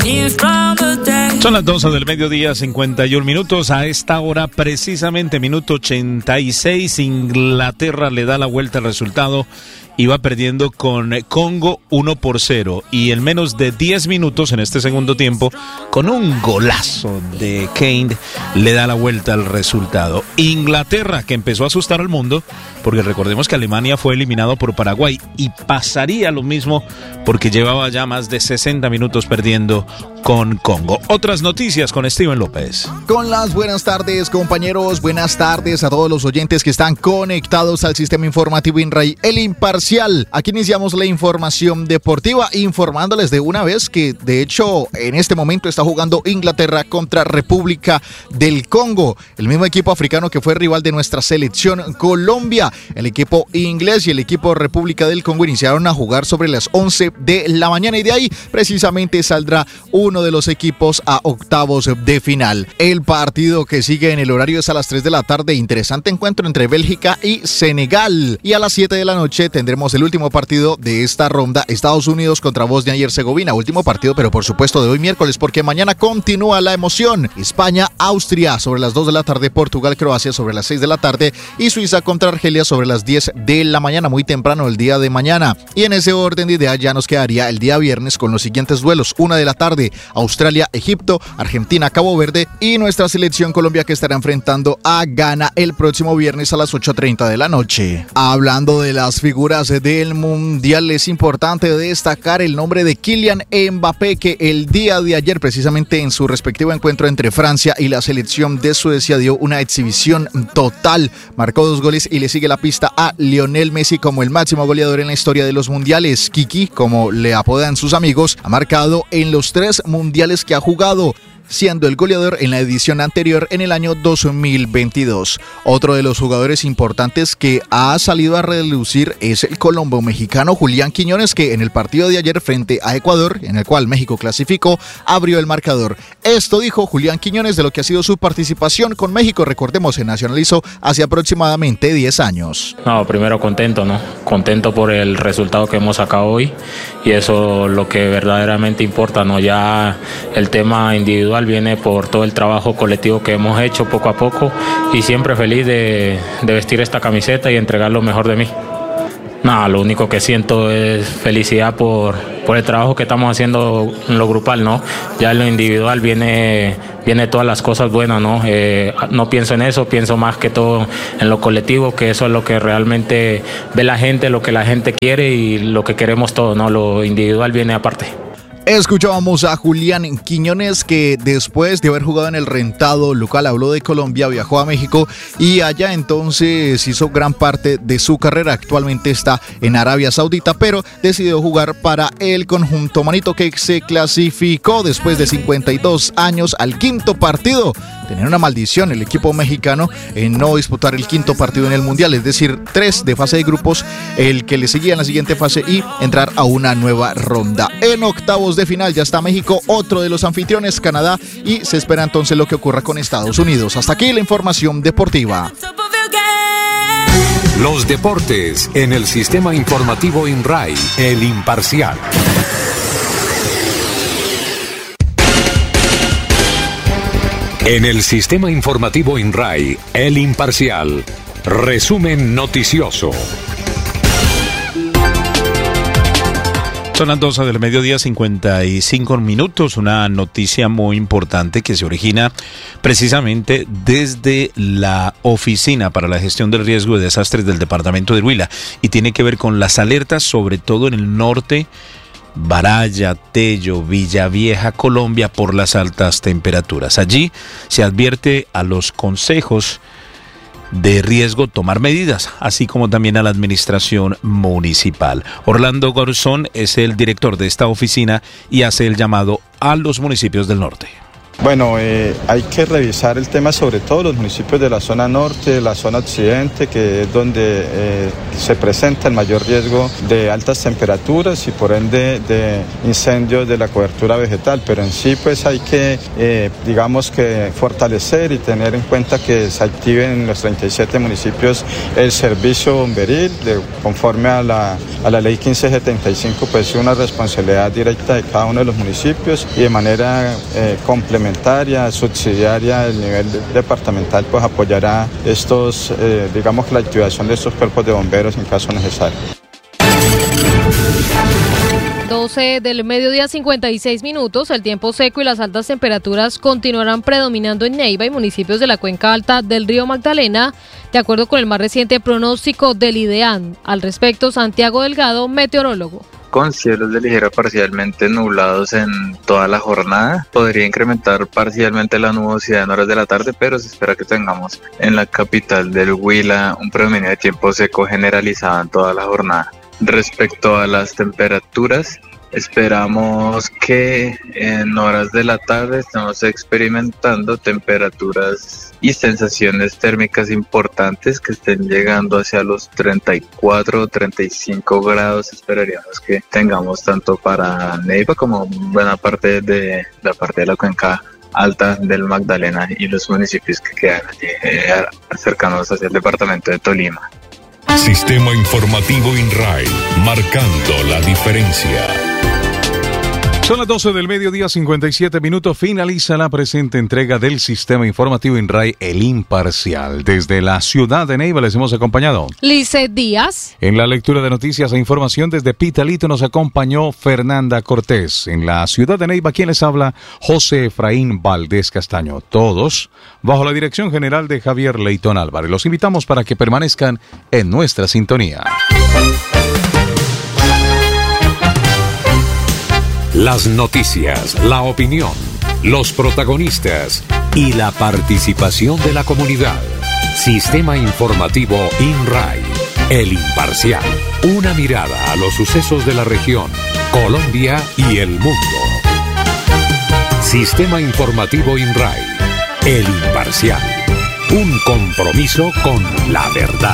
Son las 12 del mediodía, 51 minutos. A esta hora, precisamente, minuto 86, Inglaterra le da la vuelta al resultado y va perdiendo con Congo 1-0. Y en menos de 10 minutos en este segundo tiempo, con un golazo de Kane, le da la vuelta al resultado. Inglaterra, que empezó a asustar al mundo, porque recordemos que Alemania fue eliminado por Paraguay, y pasaría lo mismo porque llevaba ya más de 60 minutos perdiendo con Congo. Otras noticias con Steven López. Con las buenas tardes, compañeros, buenas tardes a todos los oyentes que están conectados al sistema informativo INRAI, el imparcial. Aquí iniciamos la información deportiva, informándoles de una vez que, de hecho, en este momento está jugando Inglaterra contra República del Congo, el mismo equipo africano que fue rival de nuestra selección Colombia. El equipo inglés y el equipo República del Congo iniciaron a jugar sobre las 11 de la mañana y de ahí precisamente saldrá uno de los equipos a octavos de final. El partido que sigue en el horario es a las 3 de la tarde. Interesante encuentro entre Bélgica y Senegal. Y a las 7 de la noche tendremos el último partido de esta ronda, Estados Unidos contra Bosnia y Herzegovina. Último partido, pero por supuesto de hoy miércoles, porque mañana continúa la emoción. España, Austria sobre las 2 de la tarde, Portugal, Croacia sobre las 6 de la tarde y Suiza contra Argelia sobre las 10 de la mañana, muy temprano el día de mañana. Y en ese orden de ideas ya nos quedaría el día viernes con los siguientes duelos: 1 de la tarde, Australia, Egipto, Argentina, Cabo Verde, y nuestra selección Colombia, que estará enfrentando a Ghana el próximo viernes a las 8:30 de la noche. Hablando de las figuras del Mundial, es importante destacar el nombre de Kylian Mbappé, que el día de ayer, precisamente en su respectivo encuentro entre Francia y la selección de Suecia, dio una exhibición total, marcó 2 goles y le sigue la pista a Lionel Messi como el máximo goleador en la historia de los mundiales. Kiki, como le apodan sus amigos, ha marcado en los 3 mundiales que ha jugado, siendo el goleador en la edición anterior en el año 2022. Otro de los jugadores importantes que ha salido a relucir es el colombo-mexicano Julián Quiñones, que en el partido de ayer frente a Ecuador, en el cual México clasificó, abrió el marcador. Esto dijo Julián Quiñones de lo que ha sido su participación con México. Recordemos, se nacionalizó hace aproximadamente 10 años. No, primero contento, ¿no? Contento por el resultado que hemos sacado hoy, y eso es lo que verdaderamente importa, ¿no? Ya el tema individual viene por todo el trabajo colectivo que hemos hecho poco a poco, y siempre feliz de vestir esta camiseta y entregar lo mejor de mí. Nada, lo único que siento es felicidad por el trabajo que estamos haciendo en lo grupal, ¿no? Ya en lo individual viene todas las cosas buenas, ¿no? No pienso en eso, pienso más que todo en lo colectivo, que eso es lo que realmente ve la gente, lo que la gente quiere y lo que queremos todos, ¿no? Lo individual viene aparte. Escuchábamos a Julián Quiñones, que después de haber jugado en el rentado local habló de Colombia, viajó a México y allá entonces hizo gran parte de su carrera. Actualmente está en Arabia Saudita, pero decidió jugar para el conjunto manito, que se clasificó después de 52 años al 5.º partido. Tenía una maldición el equipo mexicano en no disputar el 5.º partido en el Mundial, es decir, 3 de fase de grupos, el que le seguía en la siguiente fase y entrar a una nueva ronda. En octavos de final ya está México, otro de los anfitriones, Canadá, y se espera entonces lo que ocurra con Estados Unidos. Hasta aquí la información deportiva. Los deportes en el sistema informativo INRAI, el imparcial. En el sistema informativo INRAI, el imparcial, resumen noticioso. Son las 12 del mediodía, 55 minutos. Una noticia muy importante que se origina precisamente desde la Oficina para la Gestión del Riesgo de Desastres del Departamento de Huila, y tiene que ver con las alertas, sobre todo en el norte, Baraya, Tello, Villavieja, Colombia, por las altas temperaturas. Allí se advierte a los consejos de riesgo tomar medidas, así como también a la administración municipal. Orlando Garzón es el director de esta oficina y hace el llamado a los municipios del norte. Bueno, hay que revisar el tema sobre todo los municipios de la zona norte, la zona occidente, que es donde se presenta el mayor riesgo de altas temperaturas y por ende de incendios de la cobertura vegetal, pero en sí pues hay que, digamos que fortalecer y tener en cuenta que se activen en los 37 municipios el servicio bomberil, conforme a la ley 1575, pues es una responsabilidad directa de cada uno de los municipios y de manera complementaria, subsidiaria, el nivel departamental pues apoyará estos, digamos, la activación de estos cuerpos de bomberos en caso necesario. 12 del mediodía, 56 minutos. El tiempo seco y las altas temperaturas continuarán predominando en Neiva y municipios de la cuenca alta del río Magdalena, de acuerdo con el más reciente pronóstico del IDEAN. Al respecto, Santiago Delgado, meteorólogo. Con cielos de ligera parcialmente nublados en toda la jornada. Podría incrementar parcialmente la nubosidad en horas de la tarde, pero se espera que tengamos en la capital del Huila un predominio de tiempo seco generalizado en toda la jornada. Respecto a las temperaturas, esperamos que en horas de la tarde estemos experimentando temperaturas y sensaciones térmicas importantes que estén llegando hacia los 34 o 35 grados. Esperaríamos que tengamos tanto para Neiva como buena parte de la cuenca alta del Magdalena y los municipios que quedan allí cercanos hacia el departamento de Tolima. Sistema Informativo INRAI, marcando la diferencia. Son las 12 del mediodía, 57 minutos. Finaliza la presente entrega del Sistema Informativo INRAI, El Imparcial. Desde la ciudad de Neiva les hemos acompañado Lizeth Díaz. En la lectura de noticias e información desde Pitalito nos acompañó Fernanda Cortés. En la ciudad de Neiva, quien les habla, José Efraín Valdés Castaño. Todos bajo la dirección general de Javier Leitón Álvarez. Los invitamos para que permanezcan en nuestra sintonía. Las noticias, la opinión, los protagonistas y la participación de la comunidad. Sistema Informativo INRAI, El Imparcial. Una mirada a los sucesos de la región, Colombia y el mundo. Sistema Informativo INRAI, El Imparcial. Un compromiso con la verdad.